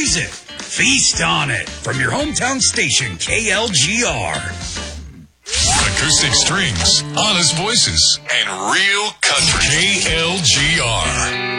Squeeze it. Feast on it. From your hometown station, KLGR. Acoustic strings, honest voices, and real country. KLGR.